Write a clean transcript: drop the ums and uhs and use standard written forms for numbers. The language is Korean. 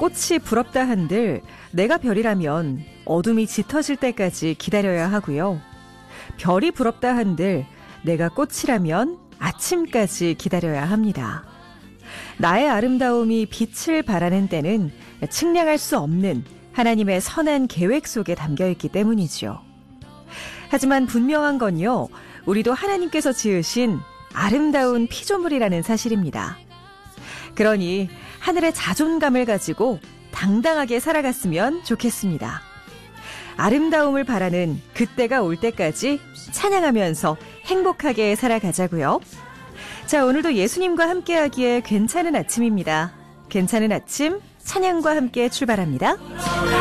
꽃이 부럽다 한들 내가 별이라면 어둠이 짙어질 때까지 기다려야 하고요. 별이 부럽다 한들 내가 꽃이라면 아침까지 기다려야 합니다. 나의 아름다움이 빛을 발하는 때는 측량할 수 없는 하나님의 선한 계획 속에 담겨있기 때문이죠. 하지만 분명한 건요, 우리도 하나님께서 지으신 아름다운 피조물이라는 사실입니다. 그러니 하늘의 자존감을 가지고 당당하게 살아갔으면 좋겠습니다. 아름다움을 바라는 그때가 올 때까지 찬양하면서 행복하게 살아가자고요. 자, 오늘도 예수님과 함께하기에 괜찮은 아침입니다. 괜찮은 아침, 찬양과 함께 출발합니다.